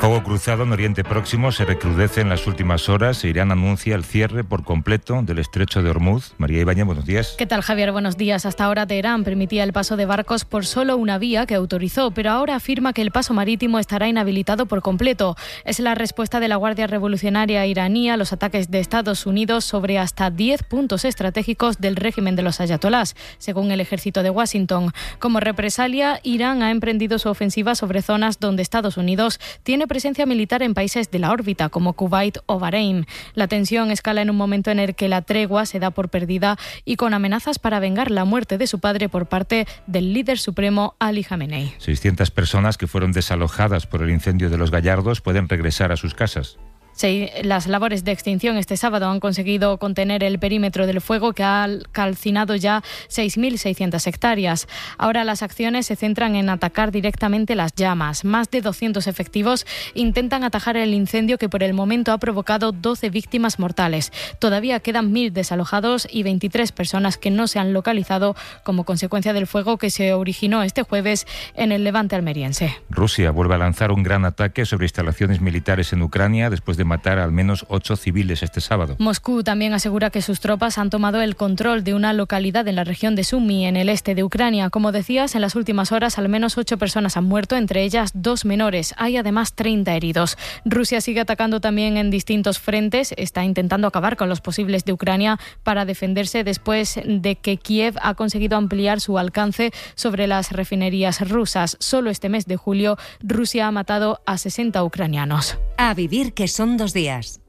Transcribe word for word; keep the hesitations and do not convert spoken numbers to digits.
Fuego cruzado en Oriente Próximo se recrudece en las últimas horas. Irán anuncia el cierre por completo del estrecho de Hormuz. María Ibáñez, buenos días. ¿Qué tal, Javier? Buenos días. Hasta ahora Teherán permitía el paso de barcos por solo una vía que autorizó, pero ahora afirma que el paso marítimo estará inhabilitado por completo. Es la respuesta de la Guardia Revolucionaria iraní a los ataques de Estados Unidos sobre hasta diez puntos estratégicos del régimen de los ayatolás, según el ejército de Washington. Como represalia, Irán ha emprendido su ofensiva sobre zonas donde Estados Unidos tiene presencia militar en países de la órbita, como Kuwait o Bahrein. La tensión escala en un momento en el que la tregua se da por perdida y con amenazas para vengar la muerte de su padre por parte del líder supremo Ali Khamenei. seiscientas personas que fueron desalojadas por el incendio de Los Gallardos pueden regresar a sus casas. Sí, las labores de extinción este sábado han conseguido contener el perímetro del fuego que ha calcinado ya seis mil seiscientas hectáreas. Ahora las acciones se centran en atacar directamente las llamas. Más de doscientos efectivos intentan atajar el incendio que por el momento ha provocado doce víctimas mortales. Todavía quedan mil desalojados y veintitrés personas que no se han localizado como consecuencia del fuego que se originó este jueves en el levante almeriense. Rusia vuelve a lanzar un gran ataque sobre instalaciones militares en Ucrania después de matar al menos ocho civiles este sábado. Moscú también asegura que sus tropas han tomado el control de una localidad en la región de Sumy, en el este de Ucrania. Como decías, en las últimas horas al menos ocho personas han muerto, entre ellas dos menores. Hay además treinta heridos. Rusia sigue atacando también en distintos frentes. Está intentando acabar con los posibles de Ucrania para defenderse después de que Kiev ha conseguido ampliar su alcance sobre las refinerías rusas. Solo este mes de julio, Rusia ha matado a sesenta ucranianos. A vivir que son dos días.